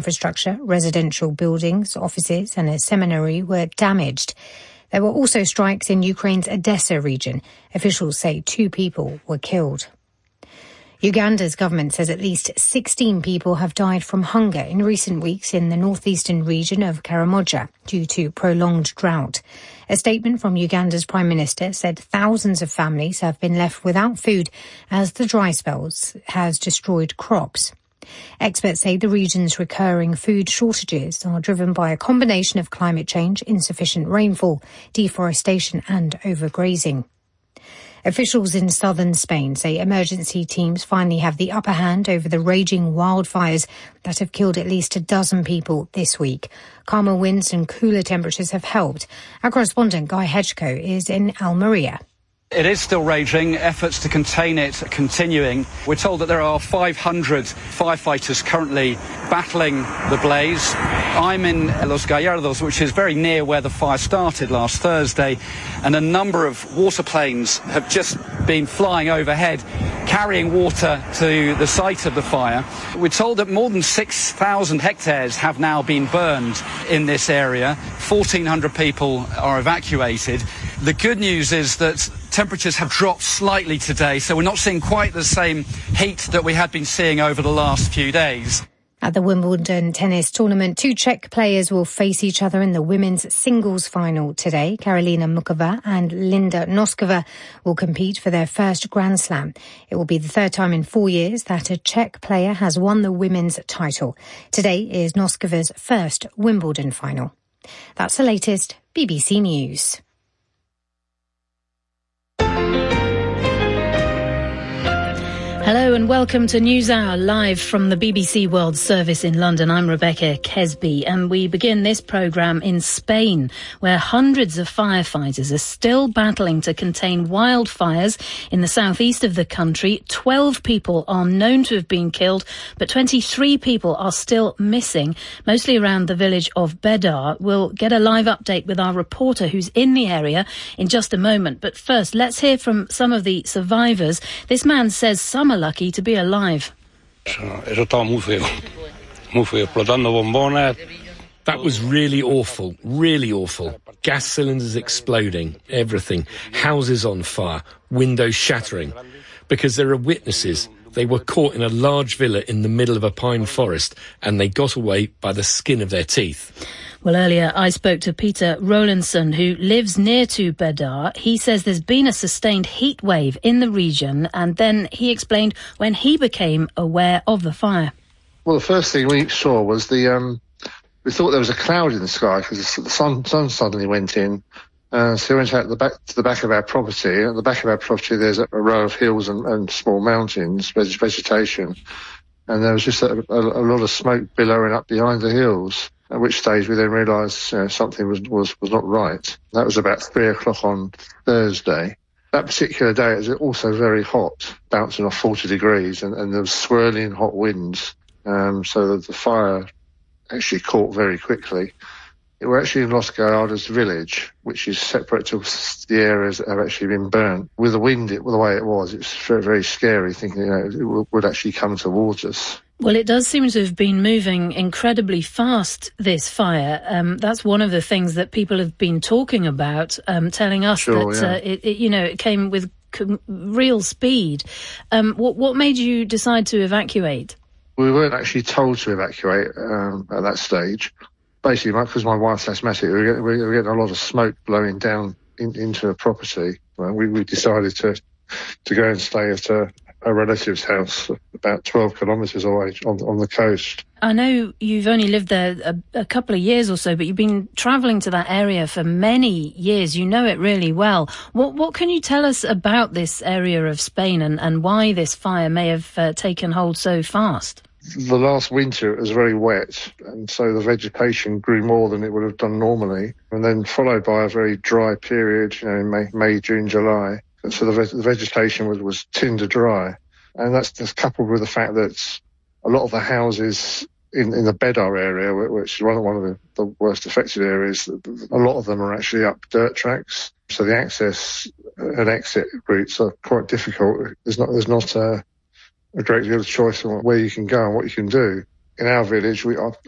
infrastructure, residential buildings, offices and a seminary were damaged. There were also strikes in Ukraine's Odessa region. Officials say 2 people were killed. Uganda's government says at least 16 people have died from hunger in recent weeks in the northeastern region of Karamoja due to prolonged drought. A statement from Uganda's Prime Minister said thousands of families have been left without food as the dry spells has destroyed crops. Experts say the region's recurring food shortages are driven by a combination of climate change, insufficient rainfall, deforestation and overgrazing. Officials in southern Spain say emergency teams finally have the upper hand over the raging wildfires that have killed at least a dozen people this week. Calmer winds and cooler temperatures have helped. Our correspondent Guy Hedgecoe is in Almeria. It is still raging, efforts to contain it continuing. We're told that there are 500 firefighters currently battling the blaze. I'm in Los Gallardos, which is very near where the fire started last Thursday, and a number of water planes have just been flying overhead, carrying water to the site of the fire. We're told that more than 6,000 hectares have now been burned in this area. 1,400 people are evacuated. The good news is that temperatures have dropped slightly today, so we're not seeing quite the same heat that we had been seeing over the last few days. At the Wimbledon tennis tournament, 2 Czech players will face each other in the women's singles final today. Karolina Mukova and Linda Noskova will compete for their first Grand Slam. It will be the 3rd time in 4 years that a Czech player has won the women's title. Today is Noskova's first Wimbledon final. That's the latest BBC News. Hello and welcome to NewsHour, live from the BBC World Service in London. I'm Rebecca Kesby, and we begin this programme in Spain, where hundreds of firefighters are still battling to contain wildfires in the southeast of the country. 12 people are known to have been killed, but 23 people are still missing, mostly around the village of Bedar. We'll get a live update with our reporter who's in the area in just a moment. But first, let's hear from some of the survivors. This man says some are lucky to be alive. That was really awful. Gas cylinders exploding, everything. Houses on fire, windows shattering. Because there are witnesses. They were caught in a large villa in the middle of a pine forest, and they got away by the skin of their teeth. Well, earlier I spoke to Peter Rolandson, who lives near to Bedar. He says there's been a sustained heat wave in the region, and then he explained when he became aware of the fire. Well, the first thing we saw was we thought there was a cloud in the sky because the sun suddenly went in. So we went out to the back of our property. At the back of our property, there's a row of hills and small mountains, vegetation. And there was just a lot of smoke billowing up behind the hills. At which stage we then realised something was not right. That was about 3 o'clock on Thursday. That particular day it was also very hot, bouncing off 40 degrees, and there was swirling hot winds. So that the fire actually caught very quickly. We're actually in Los Gallardos village, which is separate to the areas that have actually been burnt. With the wind, the way it was, it's very, very scary thinking it would actually come towards us. Well, it does seem to have been moving incredibly fast, this fire. That's one of the things that people have been talking about, telling us it came with real speed. What made you decide to evacuate? We weren't actually told to evacuate at that stage. Basically, because my wife's asthmatic, we were getting a lot of smoke blowing down into a property. We decided to go and stay at a relative's house about 12 kilometres away on the coast. I know you've only lived there a couple of years or so, but you've been travelling to that area for many years. You know it really well. What can you tell us about this area of Spain and why this fire may have taken hold so fast? The last winter it was very wet, and so the vegetation grew more than it would have done normally, and then followed by a very dry period, in May, June, July. And so the vegetation was tinder dry, and that's coupled with the fact that a lot of the houses in the Bedar area, which is one of the worst affected areas, a lot of them are actually up dirt tracks, so the access and exit routes are quite difficult. There's not a great deal of choice on where you can go and what you can do. In our village,